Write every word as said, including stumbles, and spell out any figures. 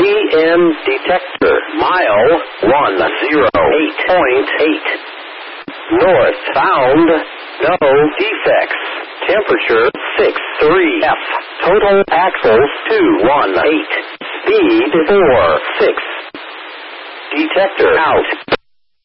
M detector. Mile one oh eight point eight. North bound. No defects. Temperature six three F. Total axles two one eight. Speed four six. Detector out.